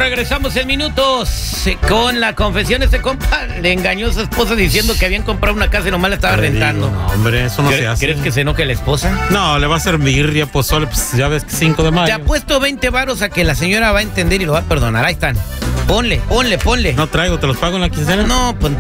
regresamos en minutos con la confesión. Este compa le engañó a su esposa diciendo que habían comprado una casa y nomás la estaba rentando. No, hombre, eso no se hace. ¿Crees que se enoje la esposa? No, le va a hacer birria, pozole, pues ya ves que 5 de mayo. Te apuesto 20 varos a que la señora va a entender y lo va a perdonar. Ahí están. Ponle. No traigo, ¿te los pago en la quincena? No, pues